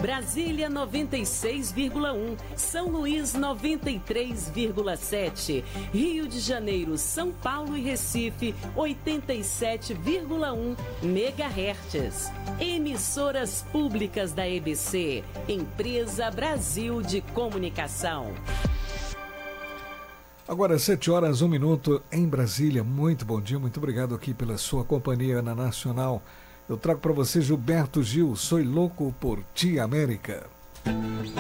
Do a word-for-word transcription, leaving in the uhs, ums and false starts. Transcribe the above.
Brasília noventa e seis vírgula um, São Luís noventa e três vírgula sete, Rio de Janeiro, São Paulo e Recife oitenta e sete vírgula um megahertz. Emissoras públicas da E B C, Empresa Brasil de Comunicação. Agora, sete horas, um minuto em Brasília. Muito bom dia, muito obrigado aqui pela sua companhia na Nacional. Eu trago para você Gilberto Gil, Sou Louco por Ti, América.